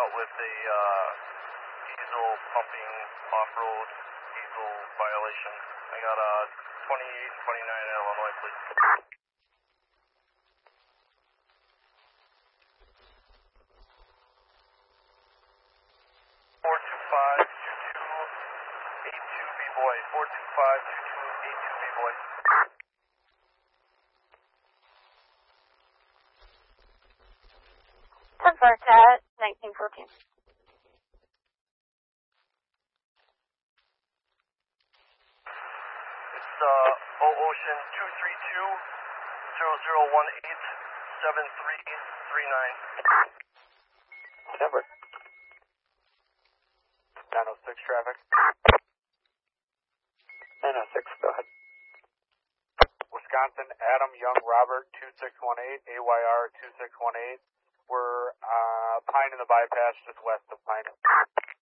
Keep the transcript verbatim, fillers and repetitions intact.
with a uh, diesel pumping off-road diesel violation. I got uh, twenty-eight and twenty-nine in Illinois, please. four two five two two eight two B-Boy. four two five two two eight two B-Boy. ten four Cat, nineteen fourteen. It's uh, O Ocean two three two zero zero one eight seven three three nine. Number. nine oh six traffic. nine oh six, go ahead. Wisconsin, Adam Young Robert two six one eight, A Y R two six one eight. We're uh, Pine in the bypass just west of Pine.